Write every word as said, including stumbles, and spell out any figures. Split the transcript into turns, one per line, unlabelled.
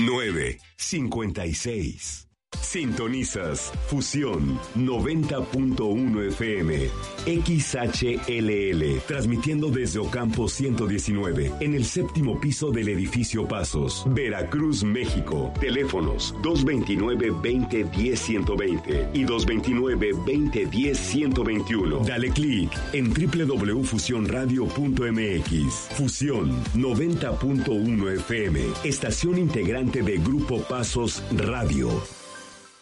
nueve cincuenta y seis. Sintonizas Fusión noventa punto uno F M, X H L L, transmitiendo desde Ocampo ciento diecinueve, en el séptimo piso del edificio Pasos, Veracruz, México. Teléfonos dos veintinueve, veinte, diez, ciento veinte y dos veintinueve, veinte, diez, ciento veintiuno. Dale clic en doble u doble u doble u punto fusión radio punto m x. Fusión noventa punto uno F M, estación integrante de Grupo Pasos Radio.